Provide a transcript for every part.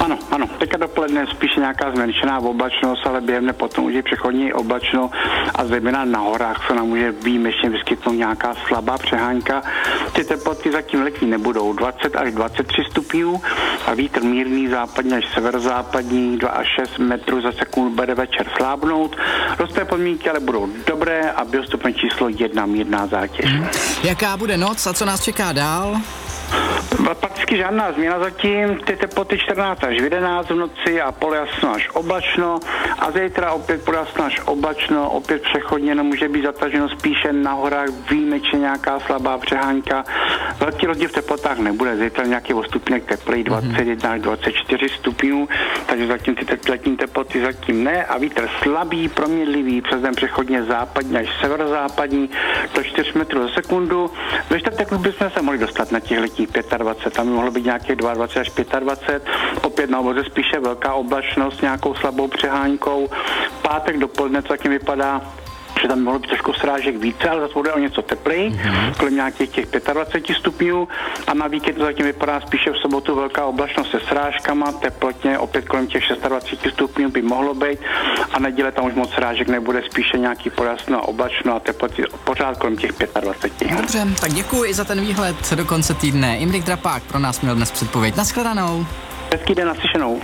Ano. Teďka dopoledne spíše nějaká zmenšená oblačnost, ale během dne potom už je přechodně oblačno a zejména na horách se nám může výjimečně vyskytnout nějaká slabá přehánka. Ty teploty zatím letní nebudou, 20 až 23 stupňů a vítr mírný západní až severozápadní 2 až 6 metrů za sekundu bude večer slábnout. Rostové podmínky ale budou dobré a biostupně číslo 1 mírná zátěž. Jaká bude noc a co nás čeká dál? Prakticky žádná změna zatím, ty teploty 14 až 11 v noci a polojasno až oblačno a zítra opět polojasno až oblačno, opět přechodně nemůže být zataženo spíše na horách výjimečně nějaká slabá přehánka. Velký rozdíl v teplotách nebude, zítra nějaký o stupněk teplej 21 až 24 stupňů, takže zatím ty letní teploty zatím ne a vítr slabý, proměnlivý, přes den přechodně západní až severozápadní do 4 metrů za sekundu. Ve čtvrtek bychom se mohli dostat na těch letních 25, tam by mohlo být nějaké 22 až 25, opět na oboze spíše velká oblačnost s nějakou slabou přehánkou. Pátek dopoledne to taky vypadá, že tam mohlo být trošku srážek více, ale zase bude o něco teplej, kolem nějakých těch 25 stupňů a na víkend to zatím vypadá spíše v sobotu velká oblačnost se srážkama, teplotně opět kolem těch 26 stupňů by mohlo být a neděle tam už moc srážek nebude, spíše nějaký pojasno a oblačno a teploty pořád kolem těch 25. Dobře, tak děkuji i za ten výhled do konce týdne. Imrich Drapák pro nás měl dnes předpověď. Naschledanou. Hezký den, naslyšenou.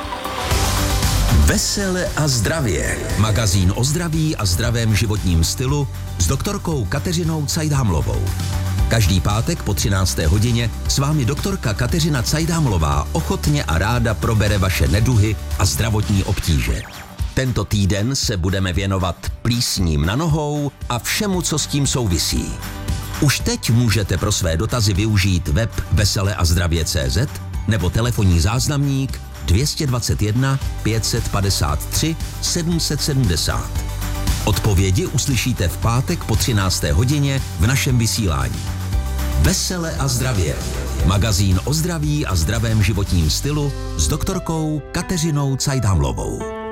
Vesele a zdravě. Magazín o zdraví a zdravém životním stylu s doktorkou Kateřinou Cajdhamlovou. Každý pátek po 13. hodině s vámi doktorka Kateřina Cajdhamlová ochotně a ráda probere vaše neduhy a zdravotní obtíže. Tento týden se budeme věnovat plísním na nohou a všemu, co s tím souvisí. Už teď můžete pro své dotazy využít web veseleazdravě.cz nebo telefonní záznamník 221 553 770. Odpovědi uslyšíte v pátek po 13. hodině v našem vysílání. Vesele a zdravě. Magazín o zdraví a zdravém životním stylu s doktorkou Kateřinou Cajdhamlovou.